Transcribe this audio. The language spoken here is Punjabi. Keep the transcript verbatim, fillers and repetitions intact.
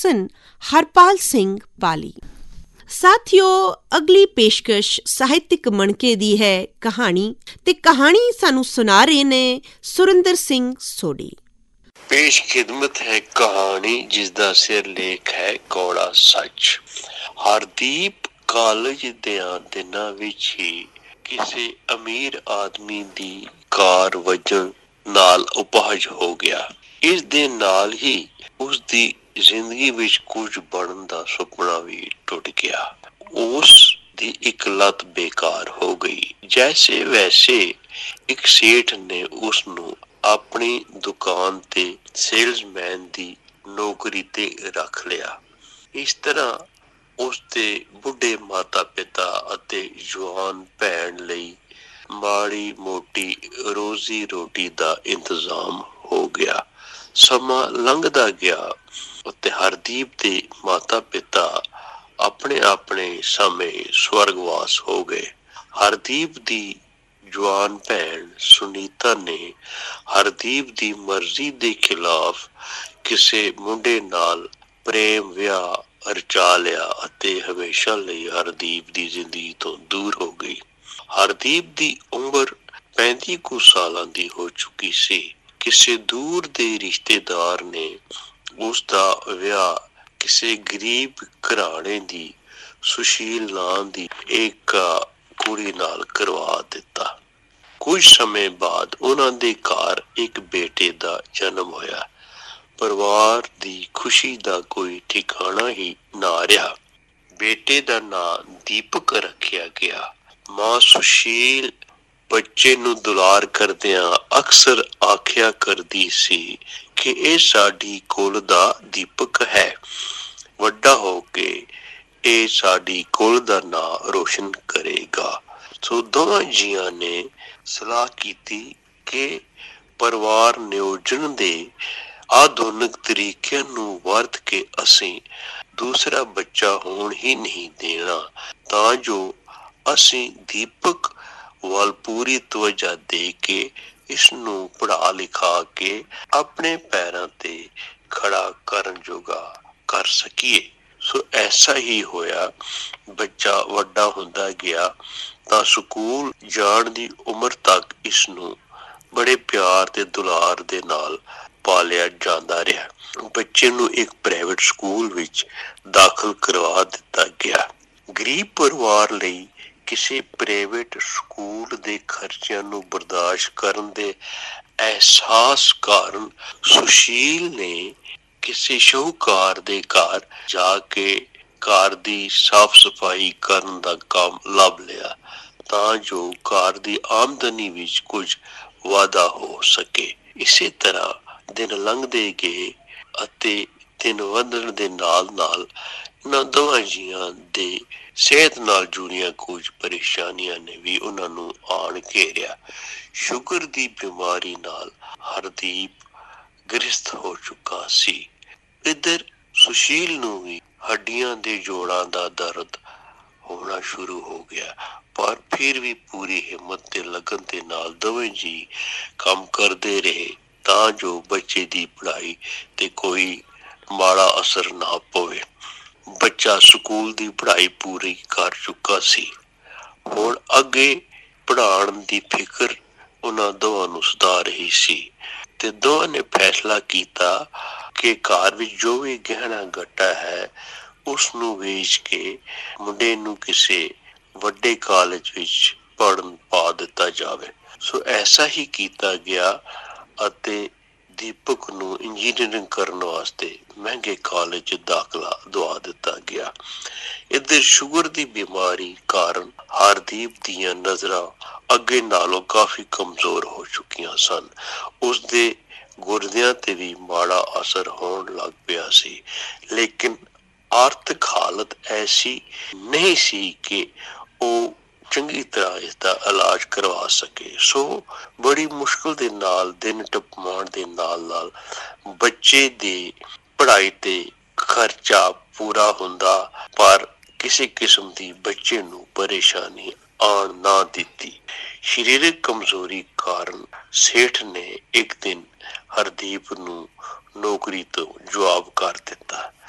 ਸਨ ਹਰਪਾਲ ਸਿੰਘ ਪਾਲੀ। ਸਾਥੀਓ, ਅਗਲੀ ਪੇਸ਼ਕਸ਼ ਸਾਹਿਤਕ ਮਣਕੇ ਦੀ ਹੈ ਕਹਾਣੀ, ਤੇ ਕਹਾਣੀ ਸਾਨੂੰ ਸੁਣਾ ਰਹੇ ਨੇ ਸੁਰਿੰਦਰ ਸਿੰਘ ਸੋਢੀ। ਪੇਸ਼ ਖਿਦਮਤ ਹੈ ਕਹਾਣੀ ਜਿਸਦਾ ਸਿਰ ਲੇਖ ਹੈ ਕੌੜਾ ਸੱਚ। ਹਰਦੀਪ ਕਾਲਜ ਦਿਆਂ ਦਿਨਾਂ ਵਿੱਚ ਹੀ ਕਿਸੇ ਅਮੀਰ ਆਦਮੀ ਦੀ ਕਾਰ ਵੱਜਣ ਨਾਲ ਅਪਾਹਜ ਹੋ ਗਿਆ। ਇਸ ਦੇ ਨਾਲ ਹੀ ਉਸਦੀ ਜ਼ਿੰਦਗੀ ਵਿੱਚ ਕੁਝ ਬਣਨ ਦਾ ਸੁਪਨਾ ਵੀ ਟੁੱਟ ਗਿਆ। ਉਸ ਦੀ ਇੱਕ ਲੱਤ ਬੇਕਾਰ ਹੋ ਗਈ। ਜੈਸੇ ਵੈਸੇ ਇੱਕ ਸੇਠ ਨੇ ਉਸਨੂੰ ਆਪਣੀ ਦੁਕਾਨ ਤੇ ਸੇਲਜ਼ਮੈਨ ਦੀ ਨੌਕਰੀ ਤੇ ਰੱਖ ਲਿਆ। ਇਸ ਤਰ੍ਹਾਂ ਉਸਦੇ ਬੁੱਢੇ ਮਾਤਾ ਪਿਤਾ ਅਤੇ ਜਵਾਨ ਭੈਣ ਲਈ ਮਾੜੀ ਮੋਟੀ ਰੋਜ਼ੀ ਰੋਟੀ ਦਾ ਇੰਤਜ਼ਾਮ ਹੋ ਗਿਆ। ਸਮਾਂ ਲੰਘਦਾ ਗਿਆ ਅਤੇ ਹਰਦੀਪ ਦੇ ਮਾਤਾ ਪਿਤਾ ਆਪਣੇ ਆਪਣੇ ਸਮੇਂ ਸਵਰਗਵਾਸ ਹੋ ਗਏ। ਹਰਦੀਪ ਦੀ ਜਵਾਨ ਭੈਣ ਸੁਨੀਤਾ ਨੇ ਹਰਦੀਪ ਦੀ ਮਰਜ਼ੀ ਦੇ ਖਿਲਾਫ ਕਿਸੇ ਮੁੰਡੇ ਨਾਲ ਪ੍ਰੇਮ ਵਿਆਹ ਰਚਾ ਲਿਆ ਅਤੇ ਹਮੇਸ਼ਾ ਲਈ ਹਰਦੀਪ ਦੀ ਜ਼ਿੰਦਗੀ ਤੋਂ ਦੂਰ ਹੋ ਗਈ। ਹਰਦੀਪ ਦੀ ਉਮਰ ਪੈਂਤੀ ਕੁ ਸਾਲਾਂ ਦੀ ਹੋ ਚੁੱਕੀ ਸੀ। ਕਿਸੇ ਦੂਰ ਦੇ ਰਿਸ਼ਤੇਦਾਰ ਨੇ ਉਸਦਾ ਵਿਆਹ ਕਿਸੇ ਗਰੀਬ ਘਰਾਣੇ ਦੀ ਸੁਸ਼ੀਲ ਨਾਂ ਦੀ ਇੱਕ ਕੁੜੀ ਨਾਲ ਕਰਵਾ ਦਿੱਤਾ। ਕੁਝ ਸਮੇਂ ਬਾਅਦ ਉਹਨਾਂ ਦੇ ਘਰ ਇੱਕ ਬੇਟੇ ਦਾ ਜਨਮ ਹੋਇਆ। ਪਰਿਵਾਰ ਦੀ ਖੁਸ਼ੀ ਦਾ ਕੋਈ ਠਿਕਾਣਾ ਹੀ ਨਾ ਰਿਹਾ। ਬੇਟੇ ਦਾ ਨਾਂ ਦੀਪਕ ਰੱਖਿਆ ਗਿਆ। ਮਾਂ ਸੁਸ਼ੀਲ ਬੱਚੇ ਨੂੰ ਦੁਲਾਰ ਕਰਦਿਆਂ ਅਕਸਰ ਆਖਿਆ ਕਰਦੀ ਸੀ ਕਿ ਇਹ ਸਾਡੀ ਕੁਲ ਦਾ ਦੀਪਕ ਹੈ। ਵੱਡਾ ਹੋ ਕੇ ਇਹ ਸਾਡੀ ਕੁਲ ਦਾ ਨਾਂ ਰੋਸ਼ਨ ਕਰੇਗਾ। ਸੋ ਦੋਵਾਂ ਜੀਆਂ ਨੇ ਸਲਾਹ ਕੀਤੀ ਕਿ ਪਰਿਵਾਰ ਨਿਯੋਜਨ ਦੇ ਆਧੁਨਿਕ ਤਰੀਕਿਆਂ ਨੂੰ ਵਰਤ ਕੇ ਅਸੀਂ ਦੂਸਰਾ ਬੱਚਾ ਹੋਣ ਹੀ ਨਹੀਂ ਦੇਣਾ, ਤਾਂ ਜੋ ਅਸੀਂ ਦੀਪਕ ਵੱਲ ਪੂਰੀ ਤਵੱਜਾ ਦੇ ਕੇ ਇਸ ਨੂੰ ਪੜ੍ਹਾ ਲਿਖਾ ਕੇ ਆਪਣੇ ਪੈਰਾਂ ਤੇ ਖੜਾ ਕਰਨ ਜੋਗਾ ਕਰ ਸਕੀਏ। ਸੋ ਐਸਾ ਹੀ ਹੋਇਆ। ਬੱਚਾ ਵੱਡਾ ਹੁੰਦਾ ਗਿਆ ਤਾਂ ਸਕੂਲ ਜਾਣ ਦੀ ਉਮਰ ਤੱਕ ਇਸ ਨੂੰ ਬੜੇ ਪਿਆਰ ਤੇ ਦੁਲਾਰ ਦੇ ਨਾਲ ਪਾਲਿਆ ਜਾਂਦਾ ਰਿਹਾ। ਬੱਚੇ ਨੂੰ ਇੱਕ ਪ੍ਰਾਈਵੇਟ ਸਕੂਲ ਵਿੱਚ ਦਾਖਲ ਕਰਵਾ ਦਿੱਤਾ ਗਿਆ। ਗਰੀਬ ਪਰਿਵਾਰ ਲਈ ਕਿਸੇ ਪ੍ਰਾਈਵੇਟ ਸਕੂਲ ਦੇ ਖਰਚਿਆਂ ਨੂੰ ਬਰਦਾਸ਼ਤ ਕਰਨ ਦੇ ਅਹਿਸਾਸ ਕਾਰਨ ਸੁਸ਼ੀਲ ਨੇ ਕਿਸੇ ਸ਼ਾਹੂਕਾਰ ਦੇ ਘਰ ਜਾ ਕੇ ਘਰ ਦੀ ਸਾਫ਼ ਸਫਾਈ ਕਰਨ ਦਾ ਕੰਮ ਲੱਭ ਲਿਆ, ਤਾਂ ਜੋ ਘਰ ਦੀ ਆਮਦਨੀ ਵਿੱਚ ਕੁਝ ਵਾਧਾ ਹੋ ਸਕੇ। ਇਸੇ ਤਰ੍ਹਾਂ ਦਿਨ ਲੰਘਦੇ ਗਏ ਅਤੇ ਦਿਨ ਵਧਣ ਦੇ ਨਾਲ ਨਾਲ ਇਹਨਾਂ ਦੋਵਾਂ ਜੀਆਂ ਦੇ ਸਿਹਤ ਨਾਲ ਜੁੜੀਆਂ ਕੁਝ ਪਰੇਸ਼ਾਨੀਆਂ ਨੇ ਵੀ ਉਹਨਾਂ ਨੂੰ ਆਣ ਘੇਰਿਆ। ਸ਼ੂਗਰ ਦੀ ਬਿਮਾਰੀ ਨਾਲ ਹਰਦੀਪ ਗ੍ਰਸਤ ਹੋ ਚੁੱਕਾ ਸੀ। ਇੱਧਰ ਸੁਸ਼ੀਲ ਨੂੰ ਵੀ ਹੱਡੀਆਂ ਦੇ ਜੋੜਾਂ ਦਾ ਦਰਦ ਹੋਣਾ ਸ਼ੁਰੂ ਹੋ ਗਿਆ, ਪਰ ਫਿਰ ਵੀ ਪੂਰੀ ਹਿੰਮਤ ਤੇ ਲਗਨ ਦੇ ਨਾਲ ਦੋਵੇਂ ਜੀ ਕੰਮ ਕਰਦੇ ਰਹੇ ਤਾਂ ਜੋ ਬੱਚੇ ਦੀ ਪੜ੍ਹਾਈ ਤੇ ਕੋਈ ਮਾੜਾ ਅਸਰ ਨਾ ਪਵੇ। ਬੱਚਾ ਸਕੂਲ ਦੀ ਪੜ੍ਹਾਈ ਪੂਰੀ ਕਰ ਚੁੱਕਾ ਸੀ। ਹੁਣ ਅੱਗੇ ਪੜ੍ਹਾਉਣ ਦੀ ਫਿਕਰ ਉਹਨਾਂ ਦੋਵਾਂ ਨੂੰ ਸਤਾ ਰਹੀ ਸੀ ਤੇ ਦੋਵਾਂ ਨੇ ਫੈਸਲਾ ਕੀਤਾ ਕਿ ਘਰ ਵਿੱਚ ਜੋ ਵੀ ਗਹਿਣਾ ਗੱਟਾ ਹੈ ਉਸਨੂੰ ਵੇਚ ਕੇ ਮੁੰਡੇ ਨੂੰ ਕਿਸੇ ਵੱਡੇ ਕਾਲਜ ਵਿੱਚ ਪੜ੍ਹਨ ਪਾ ਦਿੱਤਾ ਜਾਵੇ। ਸੋ ਐਸਾ ਹੀ ਕੀਤਾ ਗਿਆ ਅਤੇ ਦੀਪਕ ਨੂੰ ਇੰਜੀਨੀਅਰਿੰਗ ਕਰਨ ਵਾਸਤੇ ਮਹਿੰਗੇ ਕਾਲਜ 'ਚ ਦਾਖਲਾ ਦਵਾ ਦਿੱਤਾ ਗਿਆ। ਇੱਧਰ ਸ਼ੂਗਰ ਦੀ ਬਿਮਾਰੀ ਕਾਰਨ ਹਰਦੀਪ ਦੀਆਂ ਨਜ਼ਰਾਂ ਅੱਗੇ ਨਾਲੋਂ ਕਾਫੀ ਕਮਜ਼ੋਰ ਹੋ ਚੁੱਕੀਆਂ ਸਨ। ਉਸਦੇ ਗੁਰਦਿਆਂ ਤੇ ਵੀ ਮਾੜਾ ਅਸਰ ਹੋਣ ਲੱਗ ਪਿਆ ਸੀ, ਲੇਕਿਨ ਆਰਥਿਕ ਹਾਲਤ ਐਸੀ ਨਹੀਂ ਸੀ ਕਿ ਉਹ ਚੰਗੀ ਤਰ੍ਹਾਂ ਇਸਦਾ ਇਲਾਜ ਕਰਵਾ ਸਕੇ। ਸੋ ਬੜੀ ਮੁਸ਼ਕਿਲ ਦੇ ਨਾਲ ਦਿਨ ਟਪਾਉਣ ਦੇ ਨਾਲ ਨਾਲ ਬੱਚੇ ਦੀ ਪੜ੍ਹਾਈ ਤੇ ਖਰਚਾ ਪੂਰਾ ਹੁੰਦਾ, ਪਰ ਕਿਸੇ ਕਿਸਮ ਦੀ ਬੱਚੇ ਨੂੰ ਪਰੇਸ਼ਾਨੀ ਆਉਣ ਨਾ ਦਿੱਤੀ। ਸਰੀਰਕ ਕਮਜ਼ੋਰੀ ਕਾਰਨ ਸੇਠ ਨੇ ਇੱਕ ਦਿਨ ਹਰਦੀਪ ਨੂੰ ਨੌਕਰੀ ਤੋਂ ਜਵਾਬ ਕਰ ਦਿੱਤਾ।